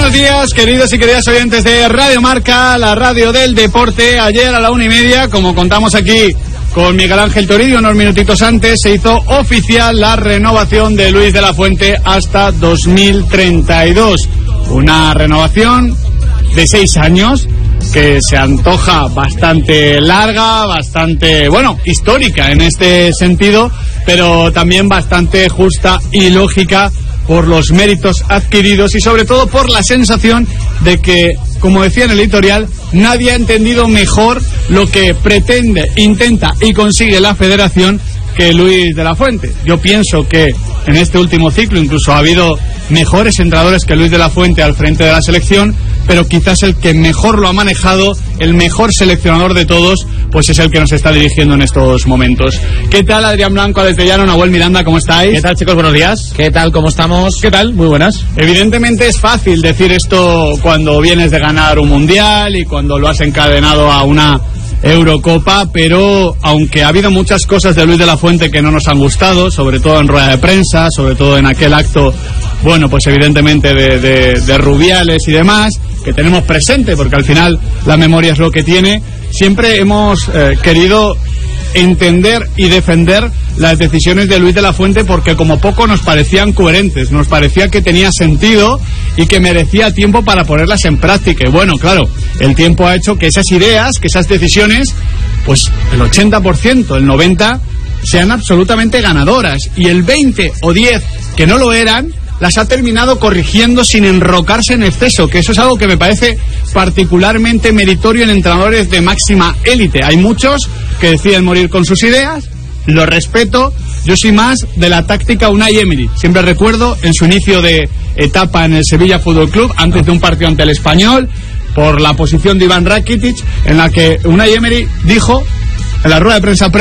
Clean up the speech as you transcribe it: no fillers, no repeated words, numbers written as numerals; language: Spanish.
buenos días, queridos y queridas oyentes de Radio Marca, la radio del deporte. Ayer a la 1:30, como contamos aquí con Miguel Ángel Toribio, unos minutitos antes, se hizo oficial la renovación de Luis de la Fuente hasta 2032. Una renovación de 6 años que se antoja bastante larga, bastante, histórica en este sentido, pero también bastante justa y lógica por los méritos adquiridos y sobre todo por la sensación de que, como decía en el editorial, nadie ha entendido mejor lo que pretende, intenta y consigue la federación que Luis de la Fuente. Yo pienso que en este último ciclo incluso ha habido mejores entrenadores que Luis de la Fuente al frente de la selección, pero quizás el que mejor lo ha manejado, el mejor seleccionador de todos, pues es el que nos está dirigiendo en estos momentos. ¿Qué tal, Adrián Blanco, Alex Llano, Nahuel Miranda, cómo estáis? ¿Qué tal, chicos? Buenos días. ¿Qué tal? ¿Cómo estamos? ¿Qué tal? Muy buenas. Evidentemente es fácil decir esto cuando vienes de ganar un mundial y cuando lo has encadenado a una Eurocopa, pero aunque ha habido muchas cosas de Luis de la Fuente que no nos han gustado, sobre todo en rueda de prensa, sobre todo en aquel acto, pues evidentemente de Rubiales y demás, que tenemos presente, porque al final la memoria es lo que tiene, siempre hemos querido entender y defender las decisiones de Luis de la Fuente porque como poco nos parecían coherentes, nos parecía que tenía sentido y que merecía tiempo para ponerlas en práctica. Y bueno, claro, el tiempo ha hecho que esas ideas, que esas decisiones, pues el 80%, el 90% sean absolutamente ganadoras, y el 20 o 10 que no lo eran las ha terminado corrigiendo sin enrocarse en exceso, que eso es algo que me parece particularmente meritorio en entrenadores de máxima élite. Hay muchos que deciden morir con sus ideas, lo respeto. Yo soy más de la táctica Unai Emery. Siempre recuerdo en su inicio de etapa en el Sevilla Fútbol Club, antes de un partido ante el Español, por la posición de Iván Rakitic, en la que Unai Emery dijo en la rueda de prensa